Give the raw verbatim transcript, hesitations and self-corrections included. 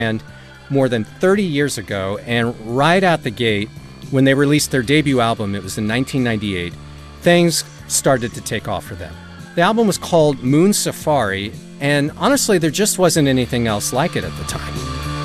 And more than thirty years ago, and right out the gate, when they released their debut album, it was in nineteen ninety-eight, things started to take off for them. The album was called Moon Safari, and honestly, there just wasn't anything else like it at the time.